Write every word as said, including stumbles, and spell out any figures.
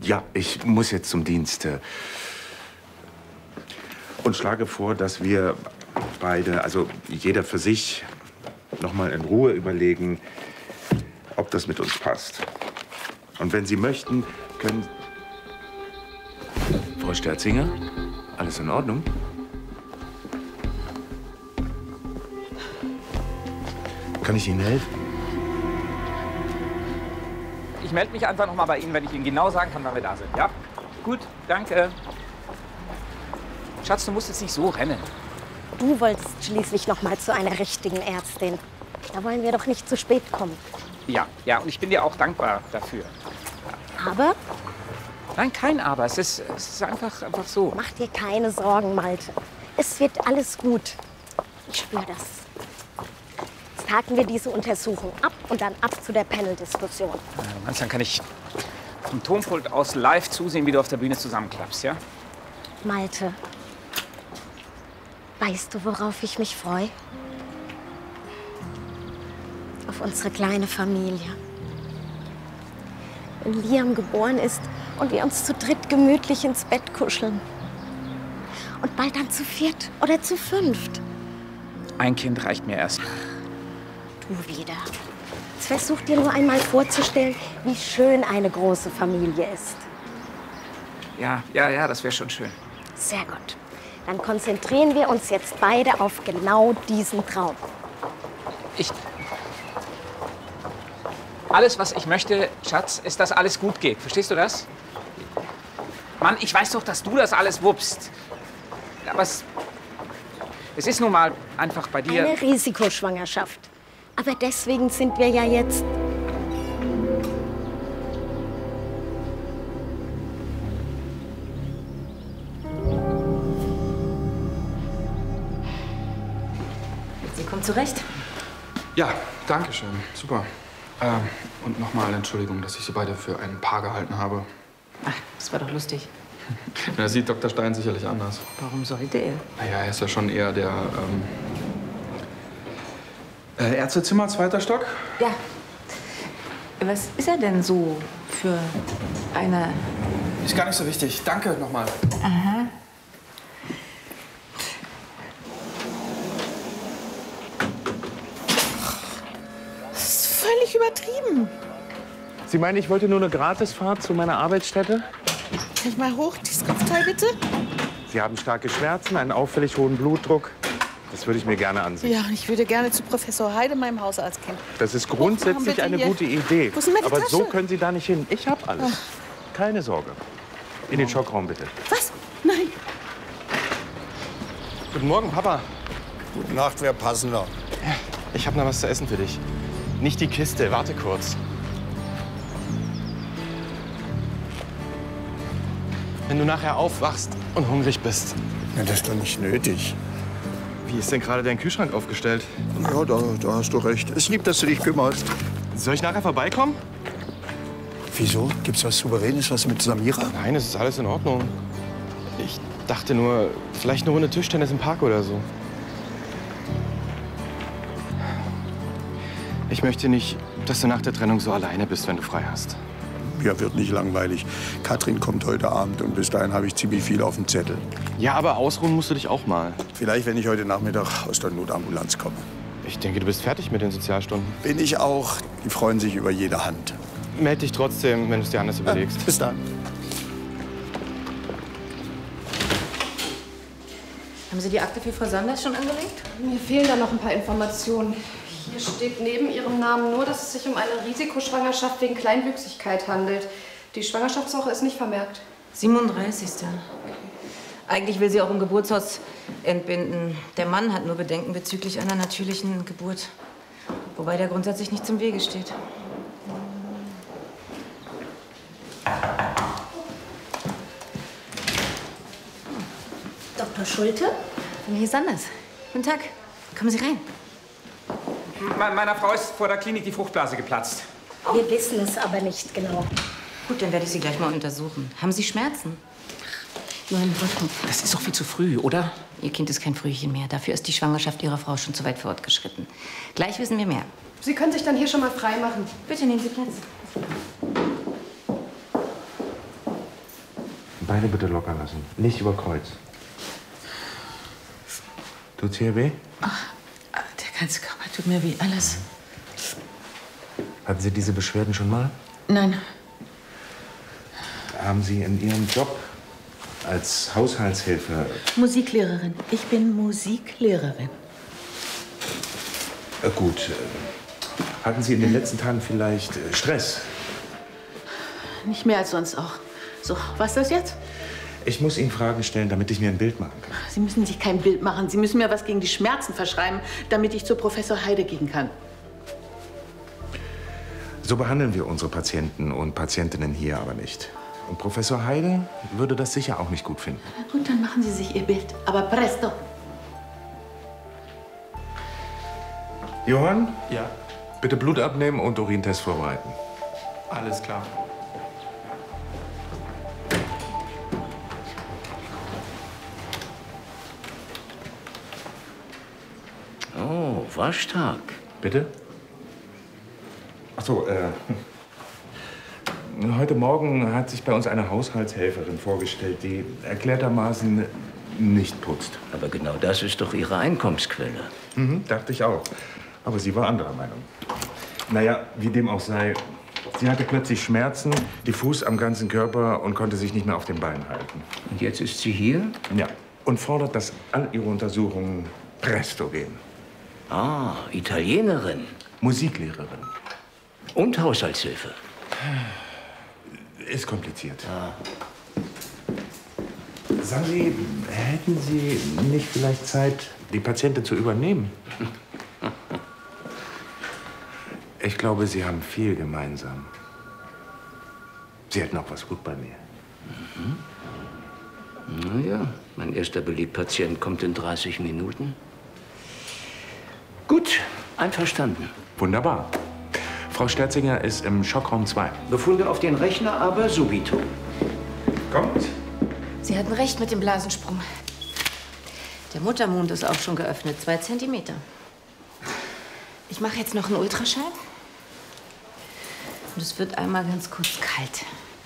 Ja, ich muss jetzt zum Dienst. Und schlage vor, dass wir beide, also jeder für sich, noch mal in Ruhe überlegen, ob das mit uns passt. Und wenn Sie möchten, können... Frau Sterzinger, alles in Ordnung? Kann ich Ihnen helfen? Ich melde mich einfach noch mal bei Ihnen, wenn ich Ihnen genau sagen kann, wann wir da sind. Ja? Gut, danke. Schatz, du musst jetzt nicht so rennen. Du wolltest schließlich noch mal zu einer richtigen Ärztin. Da wollen wir doch nicht zu spät kommen. Ja, ja, und ich bin dir auch dankbar dafür. Aber? Nein, kein Aber. Es ist, es ist einfach, einfach so. Mach dir keine Sorgen, Malte. Es wird alles gut. Ich spüre das. Jetzt haken wir diese Untersuchung ab und dann ab zu der Panel-Diskussion. Ja, meinst, dann kann ich vom Tonpult aus live zusehen, wie du auf der Bühne zusammenklappst, ja? Malte, weißt du, worauf ich mich freue? Auf unsere kleine Familie. Wenn Liam geboren ist und wir uns zu dritt gemütlich ins Bett kuscheln. Und bald dann zu viert oder zu fünft. Ein Kind reicht mir erst. Du wieder. Jetzt versuch dir nur einmal vorzustellen, wie schön eine große Familie ist. Ja, ja, ja, das wäre schon schön. Sehr gut. Dann konzentrieren wir uns jetzt beide auf genau diesen Traum. Ich... Alles, was ich möchte, Schatz, ist, dass alles gut geht. Verstehst du das? Mann, ich weiß doch, dass du das alles wuppst. Aber es... Es ist nun mal einfach bei dir... Eine Risikoschwangerschaft. Aber deswegen sind wir ja jetzt... Sie kommt zurecht. Ja, danke schön. Super. Ähm, und nochmal Entschuldigung, dass ich Sie beide für ein Paar gehalten habe. Ach, das war doch lustig. Das sieht Doktor Stein sicherlich anders. Warum sollte er? Naja, er ist ja schon eher der ähm, äh, Ärztezimmer, zweiter Stock. Ja. Was ist er denn so für eine... Ist gar nicht so wichtig. Danke nochmal. Aha. Das ist völlig übertrieben. Sie meinen, ich wollte nur eine Gratisfahrt zu meiner Arbeitsstätte? Kann ich mal hoch, dieses Kopfteil bitte? Sie haben starke Schmerzen, einen auffällig hohen Blutdruck. Das würde ich mir gerne ansehen. Ja, ich würde gerne zu Professor Heide, meinem Hausarztkind. Das ist grundsätzlich bitte eine hier. gute Idee. Wo ist denn meine Aber Tasche? so können Sie da nicht hin. Ich habe alles. Keine Sorge. In den Schockraum bitte. Was? Nein. Guten Morgen, Papa. Gute Nacht, wäre passender. Ich habe noch was zu essen für dich. Nicht die Kiste, warte kurz. Wenn du nachher aufwachst und hungrig bist. Ja, das ist doch nicht nötig. Wie ist denn gerade dein Kühlschrank aufgestellt? Ja, da, da hast du recht. Es ist lieb, dass du dich kümmerst. Soll ich nachher vorbeikommen? Wieso? Gibt's was Souveränes, was mit Samira? Nein, es ist alles in Ordnung. Ich dachte nur, vielleicht eine Runde Tischtennis im Park oder so. Ich möchte nicht, dass du nach der Trennung so alleine bist, wenn du frei hast. Ja, wird nicht langweilig. Katrin kommt heute Abend und bis dahin habe ich ziemlich viel auf dem Zettel. Ja, aber ausruhen musst du dich auch mal. Vielleicht, wenn ich heute Nachmittag aus der Notambulanz komme. Ich denke, du bist fertig mit den Sozialstunden. Bin ich auch. Die freuen sich über jede Hand. Meld dich trotzdem, wenn du es dir anders überlegst. Ja, bis dann. Haben Sie die Akte für Frau Sanders schon angelegt? Mir fehlen da noch ein paar Informationen. Hier steht neben Ihrem Namen nur, dass es sich um eine Risikoschwangerschaft wegen Kleinwüchsigkeit handelt. Die Schwangerschaftswoche ist nicht vermerkt. siebenunddreißigste Eigentlich will sie auch im Geburtshaus entbinden. Der Mann hat nur Bedenken bezüglich einer natürlichen Geburt. Wobei der grundsätzlich nicht im Wege steht. Doktor Schulte? Familie Sanders. Guten Tag. Kommen Sie rein. Me meiner Frau ist vor der Klinik die Fruchtblase geplatzt. Wir wissen es aber nicht genau. Gut, dann werde ich Sie gleich mal untersuchen. Haben Sie Schmerzen? Nur im Rücken. Das ist doch viel zu früh, oder? Ihr Kind ist kein Frühchen mehr. Dafür ist die Schwangerschaft Ihrer Frau schon zu weit fortgeschritten. Gleich wissen wir mehr. Sie können sich dann hier schon mal frei machen. Bitte nehmen Sie Platz. Beine bitte locker lassen. Nicht über Kreuz. Tut's hier weh? Ach, der ganze Körper tut mir weh, alles. Hatten Sie diese Beschwerden schon mal? Nein. Haben Sie in Ihrem Job als Haushaltshilfe... Musiklehrerin. Ich bin Musiklehrerin. Äh, gut. Äh, hatten Sie in den letzten Tagen vielleicht äh, Stress? Nicht mehr als sonst auch. So, was ist das jetzt? Ich muss Ihnen Fragen stellen, damit ich mir ein Bild machen kann. Sie müssen sich kein Bild machen. Sie müssen mir was gegen die Schmerzen verschreiben, damit ich zu Professor Heide gehen kann. So behandeln wir unsere Patienten und Patientinnen hier aber nicht. Und Professor Heide würde das sicher auch nicht gut finden. Und dann machen Sie sich Ihr Bild. Aber presto. Johann? Ja? Bitte Blut abnehmen und Urintest vorbereiten. Alles klar. Oh, Waschtag. Bitte? Ach so, äh... Heute Morgen hat sich bei uns eine Haushaltshelferin vorgestellt, die erklärtermaßen nicht putzt. Aber genau das ist doch Ihre Einkommensquelle. Mhm, dachte ich auch. Aber sie war anderer Meinung. Naja, wie dem auch sei, sie hatte plötzlich Schmerzen, diffus am ganzen Körper und konnte sich nicht mehr auf den Beinen halten. Und jetzt ist sie hier? Ja, und fordert, dass all ihre Untersuchungen presto gehen. Ah, Italienerin. Musiklehrerin. Und Haushaltshilfe. Ist kompliziert. Ah. Sagen Sie, hätten Sie nicht vielleicht Zeit, die Patientin zu übernehmen? Ich glaube, Sie haben viel gemeinsam. Sie hätten auch was gut bei mir. Mhm. Na ja, mein erster Belegpatient kommt in dreißig Minuten. Gut, einverstanden. Wunderbar. Frau Sterzinger ist im Schockraum zwei. Befunde auf den Rechner, aber subito. Kommt. Sie hatten recht mit dem Blasensprung. Der Muttermund ist auch schon geöffnet, zwei Zentimeter. Ich mache jetzt noch einen Ultraschall. Und es wird einmal ganz kurz kalt.